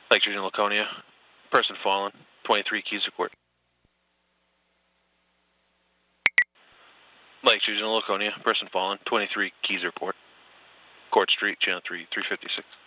Lake Region, Laconia. Person fallen. 23 Keys Court. Lake Region, Laconia. Person fallen. 23 Keys Court. Court Street, Channel 3, 356.